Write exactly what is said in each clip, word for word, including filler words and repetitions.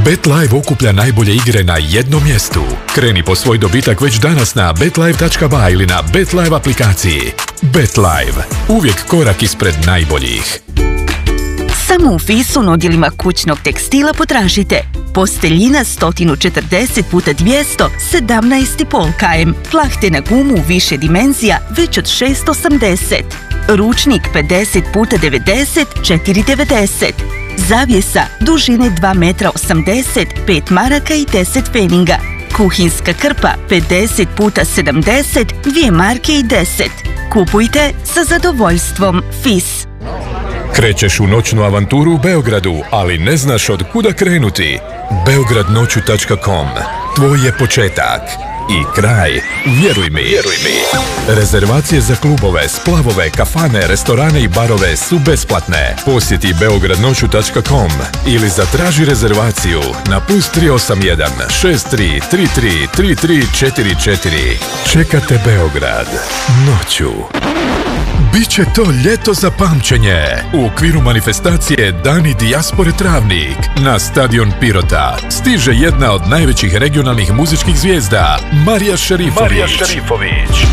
BetLive okuplja najbolje igre na jednom mjestu. Kreni po svoj dobitak već danas na betlive tačka ba ili na BetLive aplikaciji. BetLive. Uvijek korak ispred najboljih. Samo u Fisu na odjelima kućnog tekstila potražite posteljina sto četrdeset puta dvjesto, sedamnaest i pol kilometara, plahte na gumu u više dimenzija već od šest osamdeset, ručnik pedeset puta devedeset, četiri devedeset, zavjesa dužine dva metra osamdeset, pet maraka i deset pfeninga, kuhinska krpa pedeset puta sedamdeset, dvije marke i deset. Kupujte sa zadovoljstvom. Fis. Krećeš u noćnu avanturu u Beogradu, ali ne znaš od kuda krenuti? beograd noću tačka com. Tvoj je početak i kraj. Vjeruj mi. Vjeruj mi. Rezervacije za klubove, splavove, kafane, restorane i barove su besplatne. Posjeti beograd noću tačka com ili zatraži rezervaciju na plus tri osam jedan, šest tri, tri tri, tri tri četiri četiri. Čekate Beograd noću. Biće to ljeto za pamćenje. U okviru manifestacije Dani dijaspore Travnik na stadion Pirota stiže jedna od najvećih regionalnih muzičkih zvijezda, Marija Šerifović. Marija Šerifović.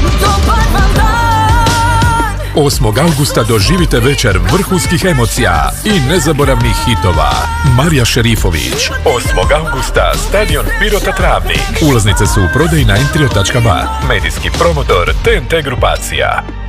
osmog avgusta doživite večer vrhunskih emocija i nezaboravnih hitova. Marija Šerifović. osmog avgusta, stadion Pirota Travnik. Ulaznice su u prodaji na entrio tačka ba. Medijski promotor T N T grupacija.